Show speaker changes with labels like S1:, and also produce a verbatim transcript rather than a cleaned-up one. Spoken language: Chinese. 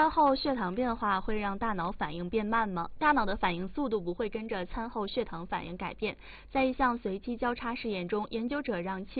S1: 餐后血糖变化会让大脑反应变慢吗？大脑的反应速度不会跟着餐后血糖反应改变。在一项随机交叉试验中，研究者让七